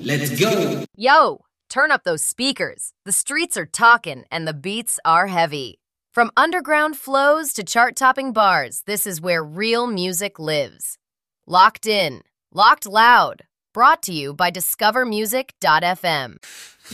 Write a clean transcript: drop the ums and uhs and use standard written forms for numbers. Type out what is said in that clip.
Let's go! Yo, turn up those speakers. The streets are talking and the beats are heavy. From underground flows to chart-topping bars, this is where real music lives. Locked in, locked loud, brought to you by discovermusic.fm.